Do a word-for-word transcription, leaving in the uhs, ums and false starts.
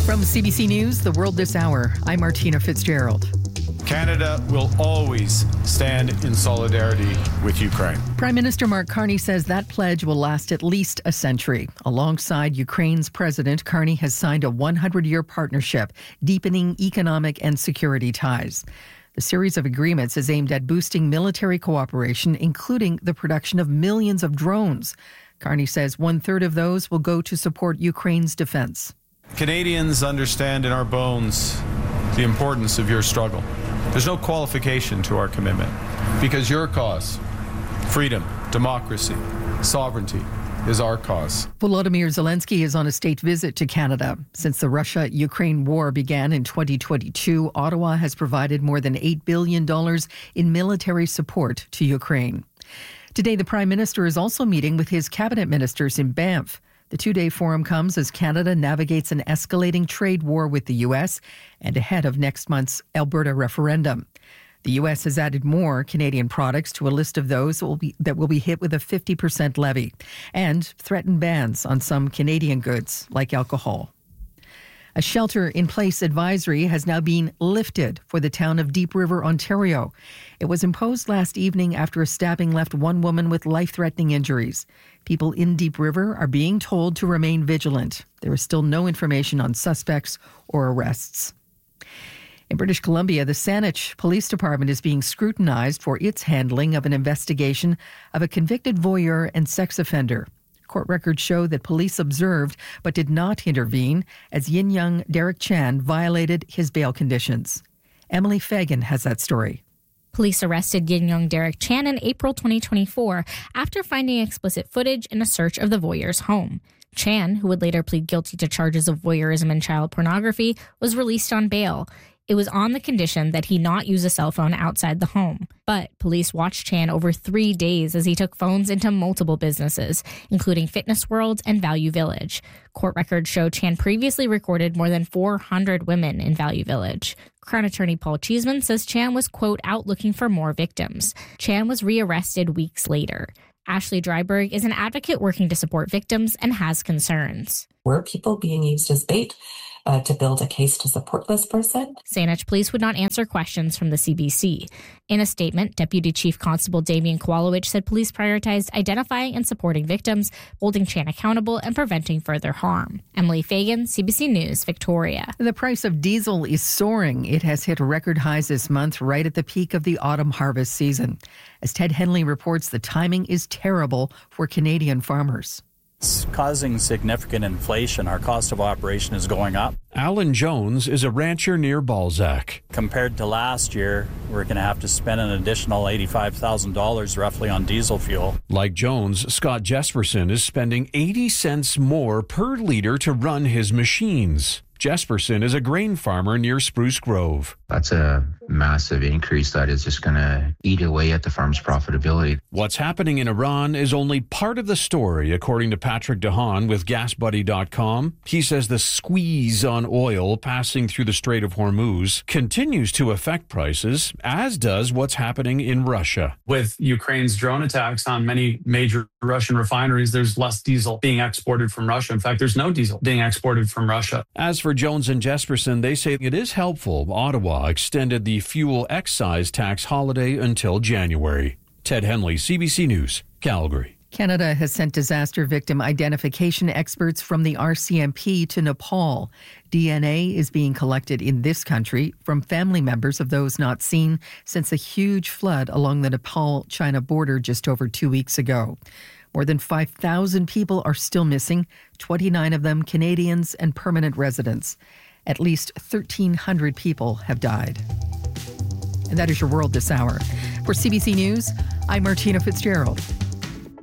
From C B C News, The World This Hour, I'm Martina Fitzgerald. Canada will always stand in solidarity with Ukraine. Prime Minister Mark Carney says that pledge will last at least a century. Alongside Ukraine's president, Carney has signed a hundred-year partnership, deepening economic and security ties. The series of agreements is aimed at boosting military cooperation, including the production of millions of drones. Carney says one-third of those will go to support Ukraine's defense. Canadians understand in our bones the importance of your struggle. There's no qualification to our commitment because your cause, freedom, democracy, sovereignty, is our cause. Volodymyr Zelensky is on a state visit to Canada. Since the Russia-Ukraine war began in twenty twenty-two, Ottawa has provided more than eight billion dollars in military support to Ukraine. Today, the Prime Minister is also meeting with his cabinet ministers in Banff. The two-day forum comes as Canada navigates an escalating trade war with the U S and ahead of next month's Alberta referendum. The U S has added more Canadian products to a list of those that will be, that will be hit with a fifty percent levy and threatened bans on some Canadian goods like alcohol. A shelter-in-place advisory has now been lifted for the town of Deep River, Ontario. It was imposed last evening after a stabbing left one woman with life-threatening injuries. People in Deep River are being told to remain vigilant. There is still no information on suspects or arrests. In British Columbia, the Saanich Police Department is being scrutinized for its handling of an investigation of a convicted voyeur and sex offender. Court records show that police observed but did not intervene as Yin Young Derek Chan violated his bail conditions. Emily Fagan has that story. Police arrested Yin Young Derek Chan in April twenty twenty-four after finding explicit footage in a search of the voyeur's home. Chan, who would later plead guilty to charges of voyeurism and child pornography, was released on bail. It was on the condition that he not use a cell phone outside the home. But police watched Chan over three days as he took phones into multiple businesses, including Fitness World and Value Village. Court records show Chan previously recorded more than four hundred women in Value Village. Crown attorney Paul Cheeseman says Chan was, quote, out looking for more victims. Chan was rearrested weeks later. Ashley Dryberg is an advocate working to support victims and has concerns. Were people being used as bait uh, to build a case to support this person? Saanich Police would not answer questions from the C B C. In a statement, Deputy Chief Constable Damien Kowalowicz said police prioritized identifying and supporting victims, holding Chan accountable, and preventing further harm. Emily Fagan, C B C News, Victoria. The price of diesel is soaring. It has hit record highs this month, right at the peak of the autumn harvest season. As Ted Henley reports, the timing is terrible for Canadian farmers. It's causing significant inflation. Our cost of operation is going up. Alan Jones is a rancher near Balzac. Compared to last year, we're going to have to spend an additional eighty-five thousand dollars roughly on diesel fuel. Like Jones, Scott Jesperson is spending eighty cents more per litre to run his machines. Jesperson is a grain farmer near Spruce Grove. That's a massive increase that is just going to eat away at the farm's profitability. What's happening in Iran is only part of the story, according to Patrick DeHaan with gas buddy dot com. He says the squeeze on oil passing through the Strait of Hormuz continues to affect prices, as does what's happening in Russia. With Ukraine's drone attacks on many major Russian refineries, there's less diesel being exported from Russia. In fact, there's no diesel being exported from Russia. As for Jones and Jesperson, they say it is helpful. Ottawa extended the fuel excise tax holiday until January. Ted Henley, C B C News, Calgary. Canada has sent disaster victim identification experts from the R C M P to Nepal. D N A is being collected in this country from family members of those not seen since a huge flood along the Nepal-China border just over two weeks ago. More than five thousand people are still missing, twenty-nine of them Canadians and permanent residents. At least thirteen hundred people have died. And that is your world this hour. For C B C News, I'm Martina Fitzgerald.